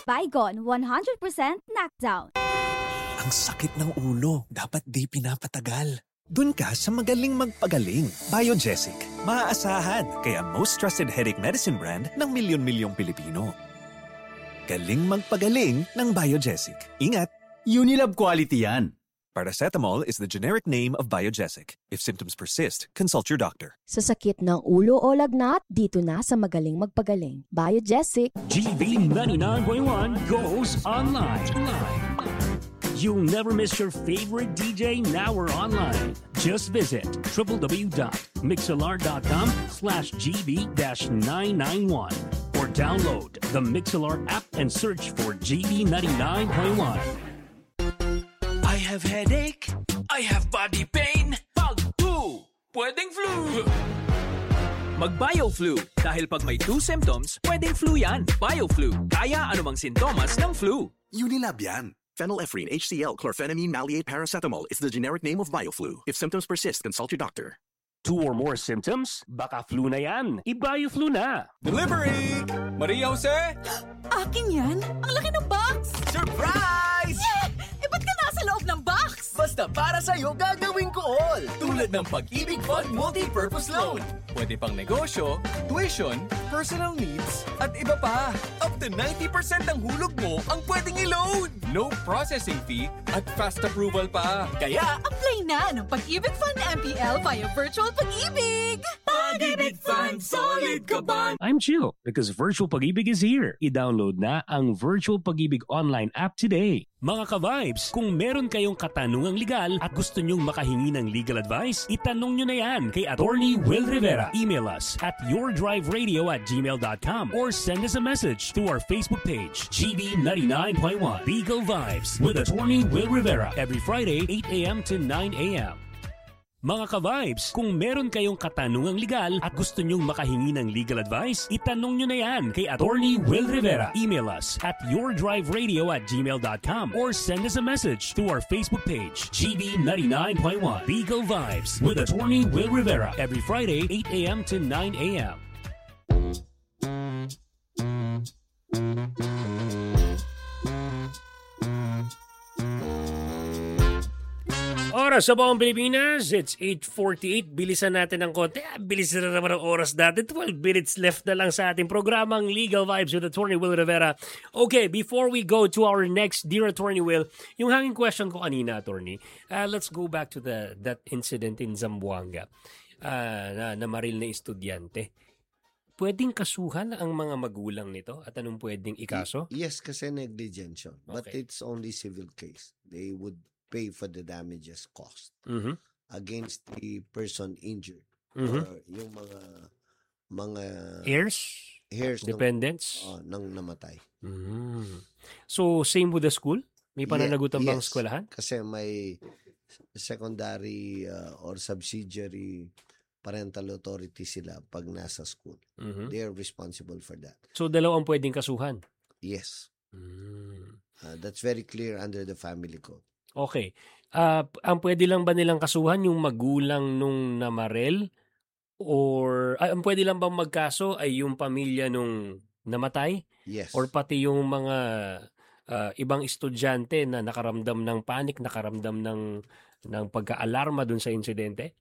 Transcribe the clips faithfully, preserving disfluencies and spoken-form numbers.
Baygon one hundred percent knockdown. Ang sakit ng ulo, dapat di pinapatagal. Dun ka sa magaling magpagaling. Biogesic. Maaasahan, kaya most trusted headache medicine brand ng milyon-milyong Pilipino. Galing magpagaling ng Biogesic. Ingat! Unilab quality yan. Paracetamol is the generic name of Biogesic. If symptoms persist, consult your doctor. Sa sakit ng ulo o lagnat, dito na sa magaling magpagaling. Biogesic. G B ninety-nine point one goes online. You'll never miss your favorite D J now or online. Just visit w w w dot mixlr dot com slash g b nine nine one or download the Mixlr app and search for G B ninety-nine point one. I have headache. I have body pain. Pag two, pwedeng flu. Mag-BioFlu. Dahil pag may two symptoms, pwedeng flu yan. BioFlu. Kaya anumang sintomas ng flu. Unilab yan. Phenylephrine, H C L, chlorphenamine, maleate, paracetamol is the generic name of BioFlu. If symptoms persist, consult your doctor. Two or more symptoms? Baka flu na yan. I-BioFlu na. Delivery! Maria Jose? Akin yan? Ang laki ng box! Surprise! Yeah! Eh, ba't ka nasa loob ng box? Basta para sa'yo gagawin ko all. Tulad ng Pag-ibig Fund Multi-Purpose Loan. Pwede pang negosyo, tuition, personal needs, at iba pa. Up to ninety percent ng hulog mo ang pwedeng i-load. No processing fee at fast approval pa. Kaya, apply na ng Pag-ibig Fund M P L via Virtual Pag-ibig. Pag-ibig Fund, solid ka ba? I'm chill because Virtual Pag-ibig is here. I-download na ang Virtual Pag-ibig online app today. Mga ka-vibes, kung meron kayong katanungang legal at gusto nyong makahingi ng legal advice, itanong nyo na yan kay Attorney Will Rivera. Email us at yourdriveradio at gmail dot com or send us a message to our Facebook page, G B ninety-nine point one Legal Vibes with Attorney Will Rivera every Friday, eight a.m. to nine a.m. Mga ka-vibes, kung meron kayong katanungang legal at gusto nyong makahingi ng legal advice, itanong nyo na yan kay Attorney Will Rivera. Email us at yourdriveradio at gmail dot com or send us a message to our Facebook page, G B ninety-nine point one Legal Vibes with Attorney Will Rivera every Friday, eight a.m. to nine a.m. Oras sa buong Pilipinas, it's eight forty-eight. Bilisan natin ng konti. Ah, bilis na naman ang oras natin. twelve minutes left na lang sa ating programang Legal Vibes with Attorney Will Rivera. Okay, before we go to our next Dear Attorney Will, yung hanging question ko kanina, Attorney, uh, let's go back to the that incident in Zamboanga uh, na namaril na estudyante. Pwedeng kasuhan ang mga magulang nito at anong pwedeng ikaso? Yes, kasi negligence yun. But Okay. it's only civil case. They would pay for the damages cost Mhm. against the person injured Mhm. or yung mga mga Heirs? heirs ng, Dependents? oh, ng namatay. Mm. So, same with the school? May pananagutan bang Yes, eskwelahan? kasi may secondary uh, or subsidiary parental authority sila pag nasa school. Mhm. They are responsible for that. So, dalawang pwedeng kasuhan? Yes. Mm. Uh, that's very clear under the family code. Okay. Ah, p- ang pwede lang ba nilang kasuhan yung magulang nung namarel? Or, ay, ang pwede lang bang magkaso ay yung pamilya nung namatay? Yes. Or pati yung mga ah, ibang estudyante na nakaramdam ng panic, nakaramdam ng, ng pagka-alarma dun sa insidente?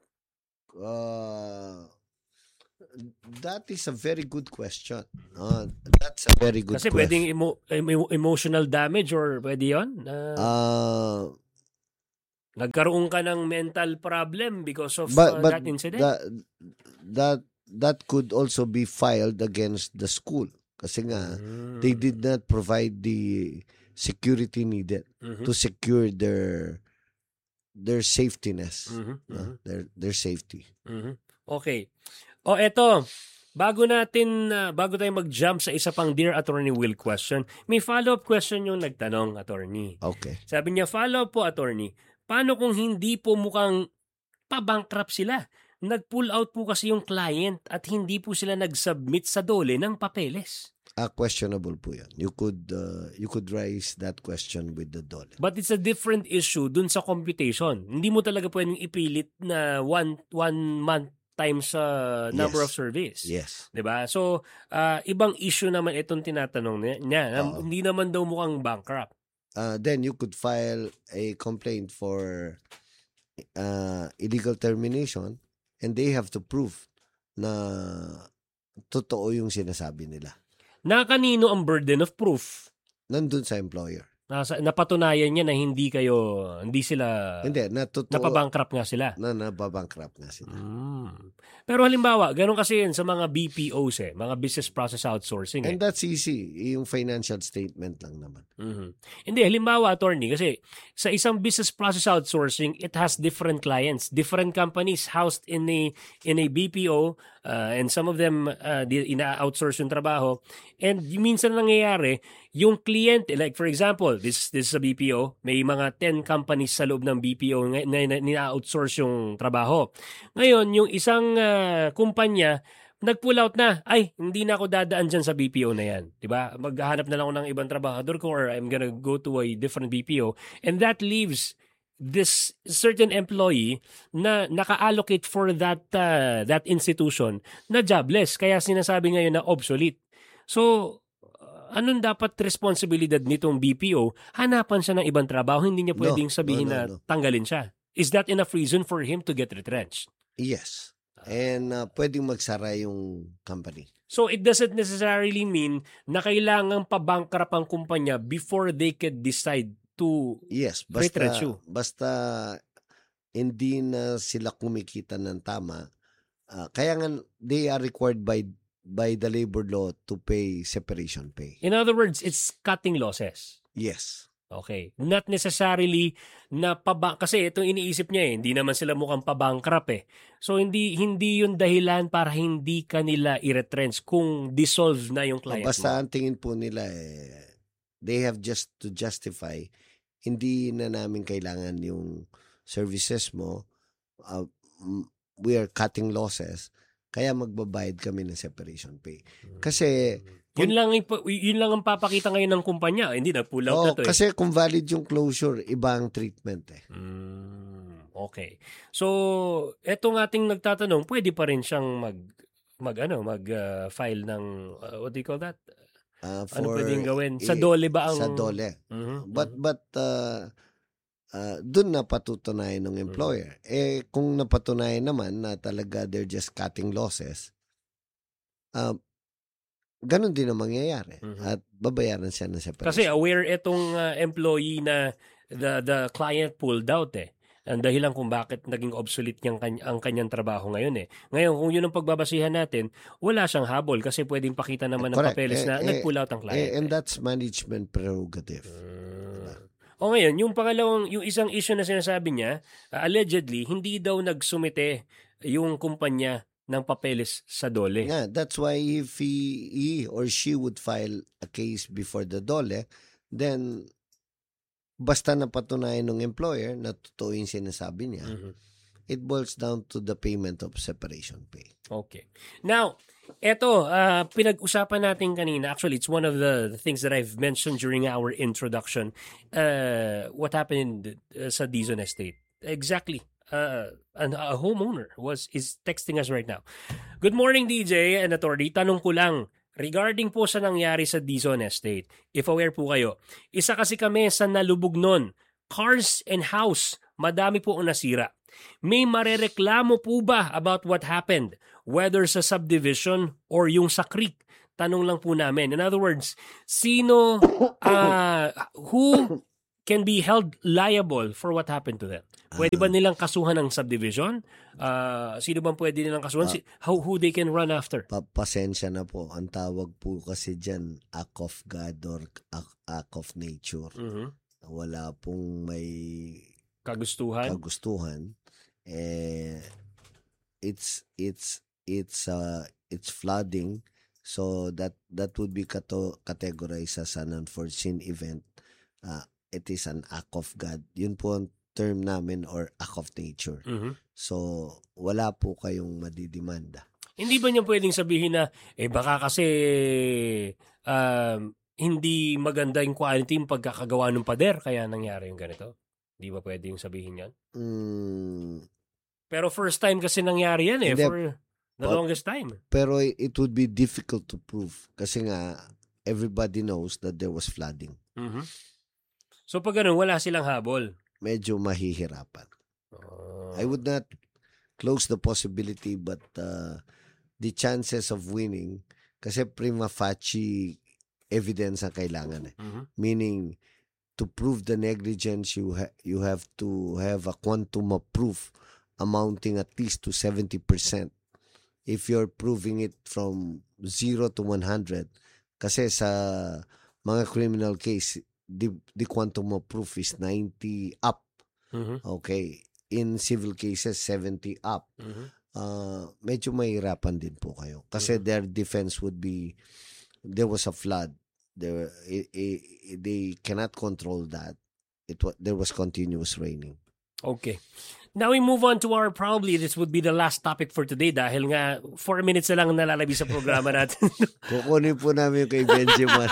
Uh, that is a very good question. Uh, that's a very good Kasi question. pwedeng emo- emo- emotional damage or pwede yun? Na Uh, nagkaroon ka ng mental problem because of but uh, but that incident? that that that could also be filed against the school kasi nga Mm. they did not provide the security needed Mhm. to secure their their safetyness, Mhm, uh, mhm. their their safety. Mhm. Okay. O eto, bago natin, ah, bago tayo mag-jump sa isa pang Dear Attorney Will question, may follow-up question yung nagtanong, Attorney. Okay. Sabi niya, follow-up po, Attorney. Paano kung hindi po mukhang pabankrupt sila? Nag-pull out po kasi yung client at hindi po sila nag-submit sa dole ng papeles. Ah, questionable po yan. You could uh, you could raise that question with the dole. But it's a different issue dun sa computation. Hindi mo talaga pwedeng ipilit na one, one month times uh, number Yes. of service. Yes. 'Di ba? So, uh, ibang issue naman itong tinatanong niya. niya. Oo. Hindi naman daw mukhang bankrupt. Uh, then you could file a complaint for uh, illegal termination and they have to prove na totoo yung sinasabi nila. Na kanino ang burden of proof? Nandun sa employer. Nasa, napatunayan niya na hindi kayo, hindi sila, Hindi, na totoo. napabankrupt nga sila. Na nababankrupt nga sila. Mm. Pero halimbawa, ganun kasi yun sa mga B P Os eh, mga business process outsourcing eh. And that's easy. Yung financial statement lang naman. Mhm. Hindi, halimbawa, attorney, kasi sa isang business process outsourcing, it has different clients, different companies housed in a in a B P O, uh, and some of them uh, di- ina-outsource yung trabaho. And yung minsan nangyayari, yung kliyente, like for example, this this is a B P O, may mga ten companies sa loob ng B P O na, na, na, na-outsource yung trabaho. Ngayon, yung isang uh, kumpanya, nag-pull out na, ay, hindi na ako dadaan dyan sa B P O na yan. Diba? Maghahanap na lang ako ng ibang trabahador ko or I'm gonna go to a different B P O. And that leaves this certain employee na naka-allocate for that uh, that institution na jobless. Kaya sinasabi ngayon na obsolete. So, uh, anong dapat responsibilidad nitong B P O? Hanapan siya ng ibang trabaho. Hindi niya pwedeng No, sabihin no, no, na no. tanggalin siya. Is that enough reason for him to get retrenched? Yes. And uh, pwedeng magsara yung company. So it doesn't necessarily mean na kailangang pabankrupt ang kumpanya before they can decide to Yes. retrench Basta, you. basta hindi na sila kumikita ng tama. Uh, kaya nga they are required by by the labor law to pay separation pay. In other words, it's cutting losses. Yes. Okay. Not necessarily na pabang kasi itong iniisip niya eh, hindi naman sila mukhang pabankrupt eh. So hindi hindi yun dahilan para hindi kanila i-retrench kung dissolve na yung client Basta mo. ang tingin po nila eh, they have just to justify, hindi na namin kailangan yung services mo, uh, we are cutting losses, kaya magbabayad kami ng separation pay. Kasi Yun lang ipa- yun lang ang papakita ngayon ng kumpanya, hindi na pull out oh, na to eh. kasi kung valid yung closure, ibang treatment eh. Mm, okay. So, etong ating nagtatanong, pwede pa rin siyang mag mag ano, mag uh, file ng uh, what do you call that? Uh, Ano for pwedeng gawin? Sa i- dole ba ang Sa dole. Mhm, But mhm. but uh, uh, dun na patutunayan ng employer. Eh kung napatunayan naman na talaga they're just cutting losses, uh, ganun din ang mangyayari. Mhm. At babayaran siya ng separation. Kasi aware itong uh, employee na the the client pulled out eh. Ang dahilan kung bakit naging obsolete niyang, ang kanyang trabaho ngayon eh. Ngayon, kung yun ang pagbabasihan natin, wala siyang habol kasi pwedeng pakita naman ng Correct. papeles Eh, na eh, nag-pull out ang client. Eh, and eh. that's management prerogative. Mm. O ngayon, yung pangalawang, yung isang issue na sinasabi niya, uh, allegedly, hindi daw nagsumite yung kumpanya ng papeles sa dole. Yeah, that's why if he, he or she would file a case before the dole, then basta napatunayan ng employer na totoo yung sinasabi niya, Mhm. it boils down to the payment of separation pay. Okay. Now, eto, uh, pinag-usapan natin kanina. Actually, it's one of the, the things that I've mentioned during our introduction. Uh, what happened uh, sa Dizon Estate. Exactly. Uh, an, a homeowner was is texting us right now. Good morning, D J and attorney. Tanong ko lang, regarding po sa nangyari sa Dizon Estate, if aware po kayo, isa kasi kami sa nalubog nun. Cars and house, madami po ang nasira. May marereklamo po ba about what happened? Whether sa subdivision or yung sa creek? Tanong lang po namin. In other words, sino, uh, who can be held liable for what happened to them? Pwede ba nilang kasuhan ng subdivision? Uh, sino bang pwede nilang kasuhan? Si- How, who they can run after? Pa- pasensya na po. Ang tawag po kasi dyan, act of God or act, act of nature. Mhm. Wala pong may Kagustuhan? kagustuhan. Eh, it's, it's, it's, uh, it's flooding. So that, that would be kato, categorized as an unforeseen event. Uh, it is an act of God. Yun po ang term namin or act of nature. Mhm. So, wala po kayong madidimanda. Hindi ba niya pwedeng sabihin na, eh baka kasi um, hindi maganda yung quality yung pagkakagawa ng pader, kaya nangyari yung ganito? Hindi ba pwedeng sabihin yan? Mm, Pero first time kasi nangyari yan eh, Hindi. for the But- longest time. Pero it would be difficult to prove kasi nga everybody knows that there was flooding. Mhm. So pag ganun, wala silang habol. Medyo mahihirapan. Oh. I would not close the possibility but uh, the chances of winning kasi prima facie evidence ang kailangan eh. Mhm. Meaning to prove the negligence you ha- you have to have a quantum of proof amounting at least to seventy percent. If you're proving it from zero to one hundred, kasi sa mga criminal case, the, the quantum of proof is ninety up. Mhm. Okay. In civil cases, seventy up. Mhm. Uh, medyo mahirapan din po kayo. Kasi Mhm. their defense would be, there was a flood. There, i- i- they cannot control that. It wa- there was continuous raining. Okay. Now we move on to our, probably this would be the last topic for today dahil nga four minutes na lang nalalabi sa programa natin. Kukunin po namin kay Benjamin.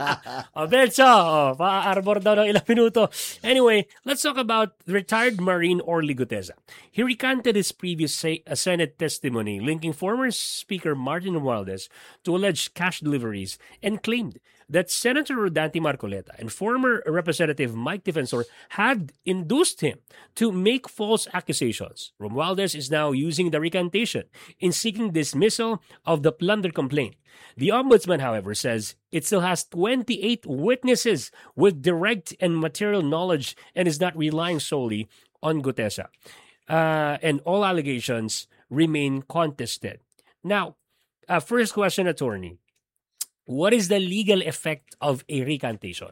O, Bencho, oh, pa-arbor daw ng ilang minuto. Anyway, let's talk about retired Marine Orly Gutesa. He recanted his previous say, uh, Senate testimony linking former Speaker Martin Romualdez to alleged cash deliveries and claimed that Senator Rodante Marcoleta and former Representative Mike Defensor had induced him to make false accusations. Romualdez is now using the recantation in seeking dismissal of the plunder complaint. The Ombudsman, however, says it still has twenty-eight witnesses with direct and material knowledge and is not relying solely on Gutesa. Uh, and all allegations remain contested. Now, uh, first question, attorney. What is the legal effect of a recantation?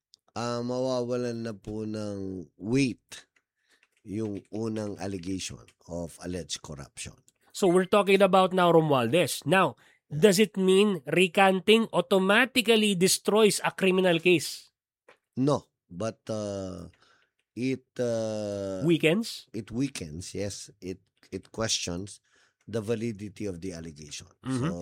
Ah, mawawalan na po ng weight yung unang allegation of alleged corruption. So we're talking about now Romualdez. Now, does it mean recanting automatically destroys a criminal case? No, but uh, it uh, Weekends? it weakens, yes. It it questions the validity of the allegation. Mhm. So,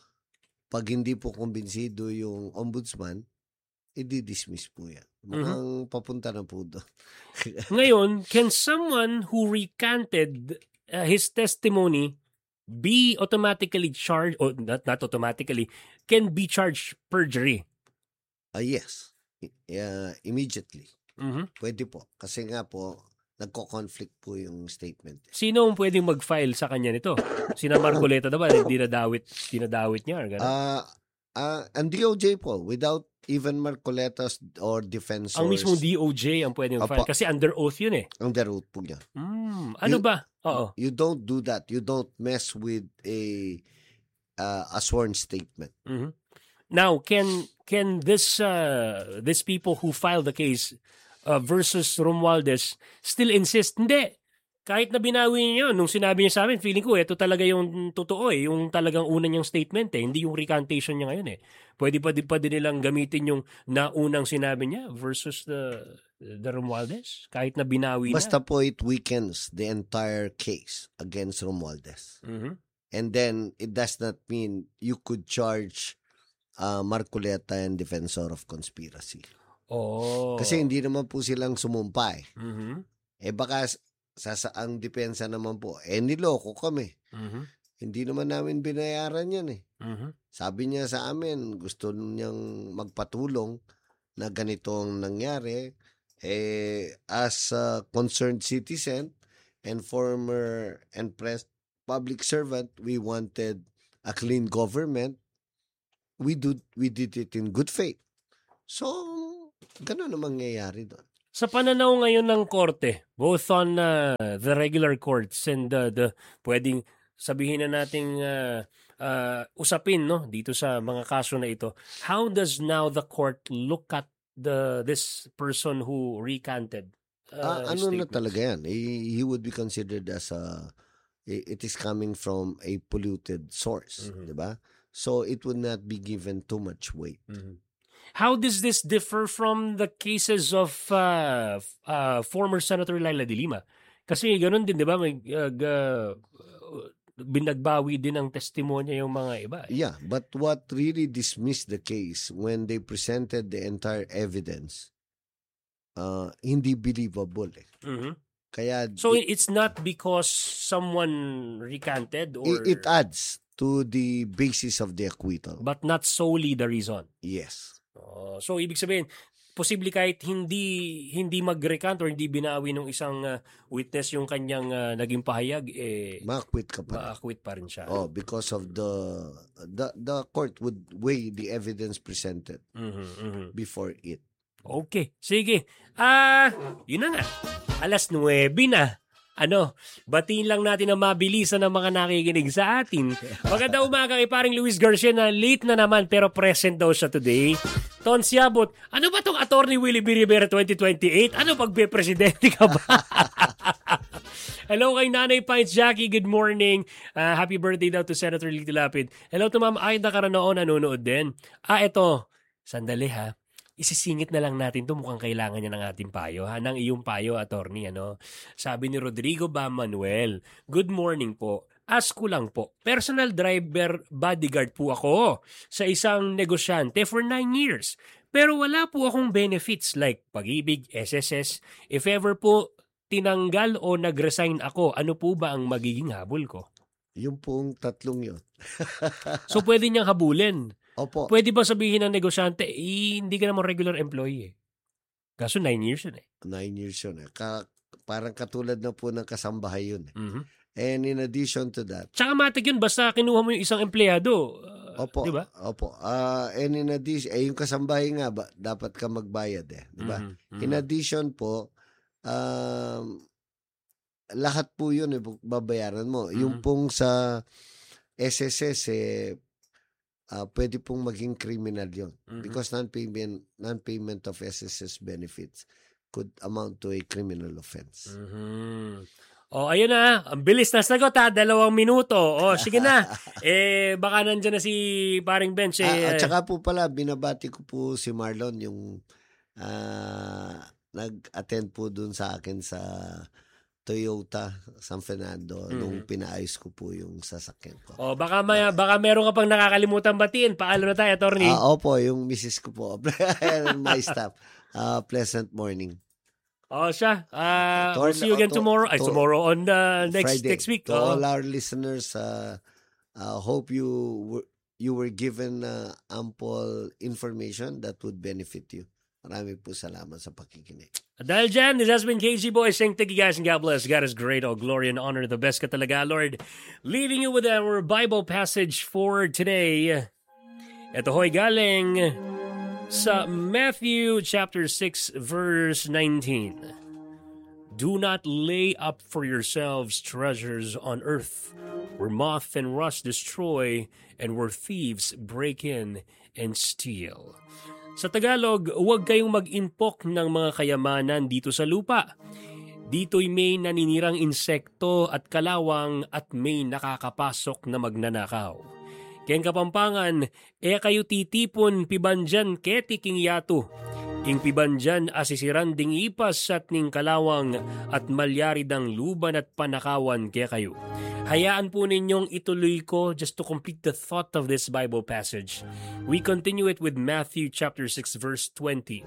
pag hindi po kumbinsido yung ombudsman, i-dismiss po yan. Mukhang papunta na po doon. Ngayon, can someone who recanted uh, his testimony be automatically charged, or not, not automatically, can be charged perjury? Ah, yes. I- uh, immediately. Mhm. Pwede po. Kasi nga po, nagko-conflict po yung statement. Sino ang pwedeng mag-file sa kanya nito? Sina Marcoleta na ba? Dinadawit, dinadawit niya? Or gano'n? Ah, ah, ang D O J po, without even Marcoletas or defensors, Ang mismong D O J ang pwedeng Apa. file. Kasi under oath yun eh. ang daroot po niya. Hmm, ano You- ba? Oo. You don't do that. You don't mess with a uh, a sworn statement. Mhm. Now, can can this uh, these people who filed the case uh, versus Romualdez still insist? Hindi. Kahit na binawi niya yun, nung sinabi niya sa amin, feeling ko, ito talaga yung totoo eh, yung talagang una niyang statement eh, hindi yung recantation niya ngayon eh. Pwede pa din, pa din nilang gamitin yung naunang sinabi niya versus the the Romualdez, kahit na binawi Basta na. po it weakens the entire case against Romualdez. Mhm. And then, it does not mean you could charge uh, Marcoleta and defensor of conspiracy. Oh. Kasi hindi naman po silang sumumpa eh. Mhm. Eh baka sa, sa ang depensa naman po, eh niloko kami. Mhm. Hindi naman namin binayaran yan eh. Mhm. Sabi niya sa amin, gusto niyang magpatulong na ganitong nangyari. Eh, as a concerned citizen and former and press public servant, we wanted a clean government. We do we did it in good faith. So, ganun ang mangyayari doon. Sa pananaw ngayon ng korte, both on uh, the regular courts and uh, the pwedeng sabihin na nating uh, uh, usapin no dito sa mga kaso na ito, how does now the court look at the this person who recanted? Uh, Ah, ano na statements? talaga yan? He, he would be considered as a, it is coming from a polluted source, Mhm. di ba? So, it would not be given too much weight. Mhm. How does this differ from the cases of uh, f- uh, former Senator Laila de Lima? Kasi ganun din, di ba? May uh, ga- binagbawi din ang testimonya yung mga iba. eh. Yeah, but what really dismissed the case when they presented the entire evidence, uh, hindi believable eh. Mhm. Kaya So it's not because someone recanted or it, it adds to the basis of the acquittal. But not solely the reason. Yes. Uh, so ibig sabihin, posible kahit hindi hindi mag-recant or hindi binawi ng isang uh, witness yung kanyang uh, naging pahayag, eh ma-acquit ka pa. Ma-acquit pa rin siya. Oh, because of the the the court would weigh the evidence presented mm-hmm, mm-hmm. before it. Okay, sige. Ah, uh, yun na nga. Alas nuwebe na. Ano, batiin lang natin ang mabilisan ng mga nakikinig sa atin. Maganda umaga kay paring Luis Garcia na late na naman pero present daw siya today. Ton Siabot, ano ba tong Attorney Willie B. Rivera twenty twenty-eight? Ano pagbe-presidente ka ba? Hello kay Nanay Pines Jackie, good morning. Uh, happy birthday daw to Senator Lito Lapid. Hello to Ma'am Aida Caranoon, nanonood din. Ah, eto, sandali ha. Isisingit na lang natin to, mukhang kailangan niya ng ating payo, ha? Ng iyong payo, attorney, ano? Sabi ni Rodrigo Bam Manuel, good morning po. Ask ko lang po, personal driver bodyguard po ako sa isang negosyante for nine years. Pero wala po akong benefits like Pag-ibig, S S S. If ever po tinanggal o nag-resign ako, ano po ba ang magiging habol ko? Yung pong tatlong yun. So pwede niyang habulin. Opo. Pwede ba sabihin ng negosyante, eh, hindi ka naman regular employee eh. Kaso nine years yun eh. Nine years yun eh. Ka- parang katulad na po ng kasambahay yun eh. Mm-hmm. And in addition to that. Tsaka matik yun, basta kinuha mo yung isang empleyado. Uh, opo. Diba? Opo. Uh, and in addition, eh, yung kasambahay nga ba, dapat ka magbayad eh. Diba? Mm-hmm. In addition po, um, lahat po yun eh, babayaran mo. Mm-hmm. Yung pong sa S S S eh, Uh, pwede pong maging criminal yun. Mm-hmm. Because non-payment, non-payment of S S S benefits could amount to a criminal offense. Mm-hmm. O, oh, ayun na. Ang bilis na sagot ha. Dalawang minuto. O, oh, sige na. eh, baka nandyan na si paring Bench. Eh. Ah, at saka po pala, binabati ko po si Marlon yung uh, nag-attend po dun sa akin sa Toyota San Fernando mm-hmm. nung pinaayos ko po yung sasakyan ko. Oh, baka may baka meron ka pang nakakalimutan batiin. Paalo na tayo, attorney. Ah, uh, opo, yung missus ko po. My staff. Uh, pleasant morning. Oh, siya. Uh, we'll see you again to, tomorrow. Ay, to, tomorrow on uh, next Friday. next week. To oh. all our listeners, uh, uh, hope you were, you were given uh, ample information that would benefit you. Maraming po salamat sa pakikinig. Dahil dyan, this has been K G Boy saying thank you guys and God bless. God is great, all glory and honor, the best ka talaga, Lord. Leaving you with our Bible passage for today. Ito ho'y galing sa Matthew chapter six verse nineteen. Do not lay up for yourselves treasures on earth, where moth and rust destroy, and where thieves break in and steal. Sa Tagalog, huwag kayong mag-impok ng mga kayamanan dito sa lupa. Dito'y may naninirang insekto at kalawang at may nakakapasok na magnanakaw. Kayang Kapampangan, e kayo titipon pibanjan ketiking yato. Ing pibanjan asisiran ding ipas at ning kalawang at malyari dang luban at panakawan kaya kayo. Hayaan po ninyong ituloy ko just to complete the thought of this Bible passage. We continue it with Matthew chapter six verse twenty.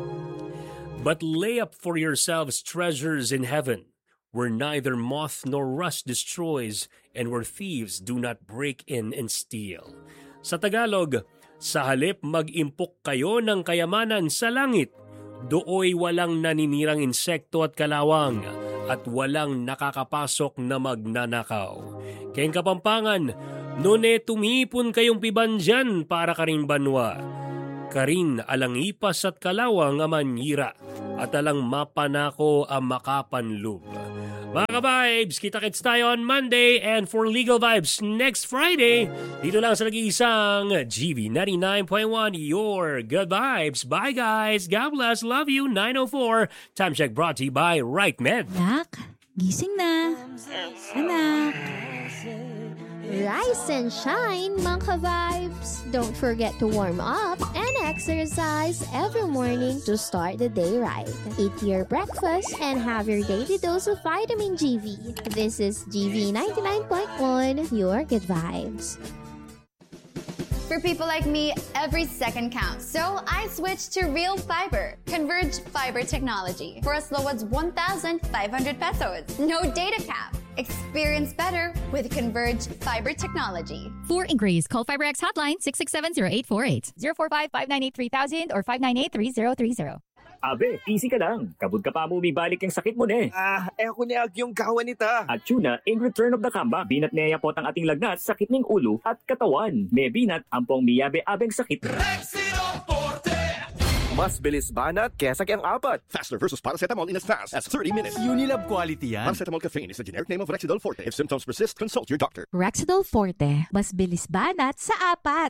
But lay up for yourselves treasures in heaven, where neither moth nor rust destroys, and where thieves do not break in and steal. Sa Tagalog, sa halip mag-impok kayo ng kayamanan sa langit, dooy walang naninirang insekto at kalawang, at walang nakakapasok na magnanakaw. Kayang Kapampangan, nune tumipon kayong pibanjan para karing banwa. Karin alang ipas at kalawang amanyira, at alang mapanako ang makapanlub. Mga ka-vibes, kita-kits tayo on Monday, and for Legal Vibes next Friday, dito lang sa nag-iisang G V ninety-nine point one, your good vibes. Bye guys, God bless, love you, nine oh four. Time check brought to you by Right Med. Nak, gising na. Anak. Rise and shine, mga ka-vibes! Don't forget to warm up and exercise every morning to start the day right. Eat your breakfast and have your daily dose of vitamin G V. This is G V ninety-nine point one, your good vibes. For people like me, every second counts. So I switched to Real Fiber, Converge Fiber Technology, for as low as one thousand five hundred pesos. No data cap. Experience better with Converge Fiber Technology. For inquiries, call FiberX hotline six six seven zero eight four eight, zero four five, five nine eight, three thousand or five nine eight, three zero three zero. Abe, easy ka lang. Kabud ka pa mo balik yung sakit mo ne. Ah, eh ako niag yung kawan nita. At tuna, in return of the kamba, binat niya po ang ating lagnat, sakit ng ulo at katawan. May binat, ampong miyabe abeng sakit. Mas bilis banat kesa kayang apat. Faster versus paracetamol in as fast as thirty minutes. Unilab quality yan. Paracetamol caffeine is the generic name of Rexidol Forte. If symptoms persist, consult your doctor. Rexidol Forte, mas bilis banat sa apat.